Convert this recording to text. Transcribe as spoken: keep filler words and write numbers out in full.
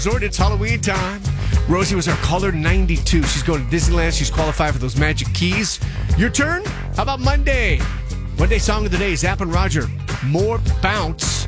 Resort, it's Halloween time. Rosie was our caller ninety-two. She's going to Disneyland. She's qualified for those magic keys. Your turn? How about Monday? Monday song of the day, Zapp and Roger. More Bounce.